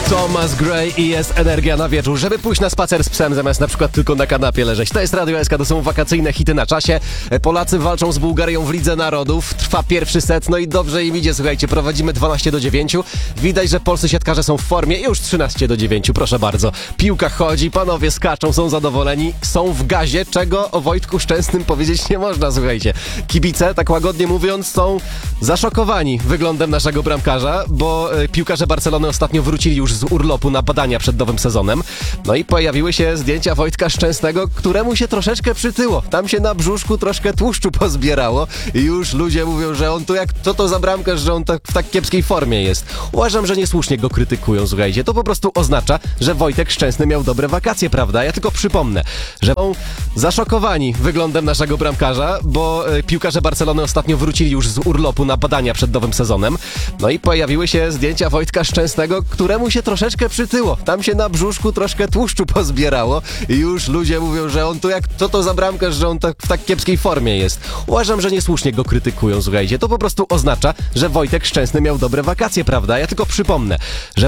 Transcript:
Thomas Gray i Jest energia na wieczór, żeby pójść na spacer z psem zamiast na przykład tylko na kanapie leżeć. To jest Radio SK, to są wakacyjne hity na czasie. Polacy walczą z Bułgarią w Lidze Narodów. Trwa pierwszy set, no i dobrze im idzie, słuchajcie, prowadzimy 12-9. Widać, że polscy siatkarze są w formie, już 13-9, proszę bardzo. Piłka chodzi, panowie skaczą, są zadowoleni, są w gazie, czego o Wojtku Szczęsnym powiedzieć nie można, słuchajcie. Kibice, tak łagodnie mówiąc, są zaszokowani wyglądem naszego bramkarza, bo piłkarze Barcelony ostatnio wrócili już z urlopu na badania przed nowym sezonem. No i pojawiły się zdjęcia Wojtka Szczęsnego, któremu się troszeczkę przytyło. Tam się na brzuszku troszkę tłuszczu pozbierało i już ludzie mówią, że on tu co to za bramkarz, że on w tak kiepskiej formie jest. Uważam, że niesłusznie go krytykują, słuchajcie. To po prostu oznacza, że Wojtek Szczęsny miał dobre wakacje, prawda? Ja tylko przypomnę, że są zaszokowani wyglądem naszego bramkarza, bo piłkarze Barcelony ostatnio wrócili już z urlopu na badania przed nowym sezonem. No i pojawiły się zdjęcia Wojtka Szczęsnego, któremu się troszeczkę przytyło. Tam się na brzuszku troszkę tłuszczu pozbierało i już ludzie mówią, że on tu co to za bramkarz, że on w tak kiepskiej formie jest. Uważam, że niesłusznie go krytykują, słuchajcie. To po prostu oznacza, że Wojtek Szczęsny miał dobre wakacje, prawda? Ja tylko przypomnę, że